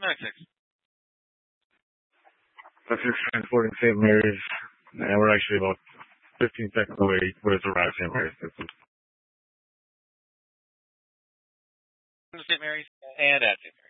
96. That's just transporting St. Mary's, and we're actually about 15 seconds away with us arrive at St. Mary's. St. Mary's and at St. Mary's.